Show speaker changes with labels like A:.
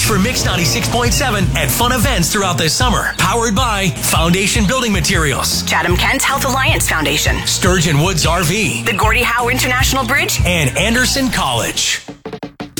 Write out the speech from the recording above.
A: for Mix 96.7 at fun events throughout the summer. Powered by Foundation Building Materials,
B: Chatham-Kent Health Alliance Foundation,
A: Sturgeon Woods RV,
B: the Gordie Howe International Bridge,
A: and Anderson College.